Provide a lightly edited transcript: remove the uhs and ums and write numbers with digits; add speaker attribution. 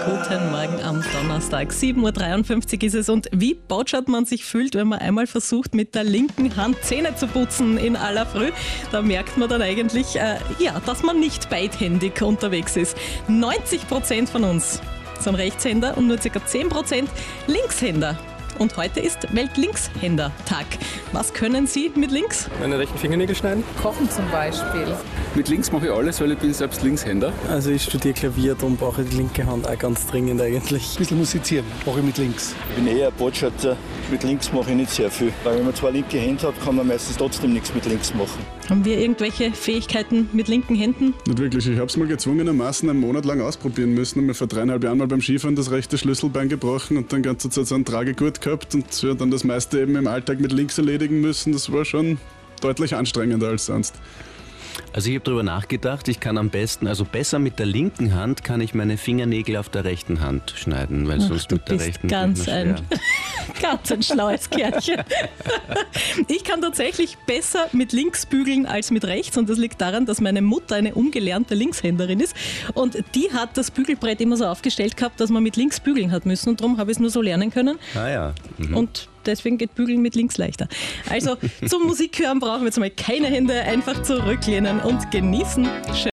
Speaker 1: Guten Morgen am Donnerstag. 7.53 Uhr ist es. Und wie botschert man sich fühlt, wenn man einmal versucht, mit der linken Hand Zähne zu putzen in aller Früh? Da merkt man dann eigentlich, dass man nicht beidhändig unterwegs ist. 90% von uns sind Rechtshänder und nur ca. 10% Linkshänder. Und heute ist Welt-Linkshänder-Tag. Was können Sie mit links?
Speaker 2: Meine rechten Fingernägel schneiden.
Speaker 3: Kochen zum Beispiel.
Speaker 4: Mit links mache ich alles, weil ich bin selbst Linkshänder.
Speaker 5: Also ich studiere Klavier, darum brauche ich die linke Hand auch ganz dringend eigentlich.
Speaker 6: Ein bisschen musizieren, mache ich mit links.
Speaker 7: Ich bin eher ein Botschafter. Mit links mache ich nicht sehr viel. Weil wenn man zwei linke Hände hat, kann man meistens trotzdem nichts mit links machen.
Speaker 1: Haben wir irgendwelche Fähigkeiten mit linken Händen?
Speaker 8: Nicht wirklich. Ich habe es mal gezwungenermaßen einen Monat lang ausprobieren müssen und mir vor 3,5 Jahren mal beim Skifahren das rechte Schlüsselbein gebrochen und dann ganze Zeit so einen Tragegurt gehabt und dann das meiste eben im Alltag mit links erledigen müssen. Das war schon deutlich anstrengender als sonst.
Speaker 9: Also ich habe darüber nachgedacht, ich kann am besten, also besser mit der linken Hand kann ich meine Fingernägel auf der rechten Hand schneiden, weil sonst mit der rechten
Speaker 1: ganz ein schlaues Kerlchen. Ich kann tatsächlich besser mit links bügeln als mit rechts und das liegt daran, dass meine Mutter eine ungelernte Linkshänderin ist und die hat das Bügelbrett immer so aufgestellt gehabt, dass man mit links bügeln hat müssen und darum habe ich es nur so lernen können.
Speaker 9: Ah ja.
Speaker 1: Und deswegen geht Bügeln mit links leichter. Also zum Musik hören brauchen wir jetzt mal keine Hände, einfach zurücklehnen und genießen.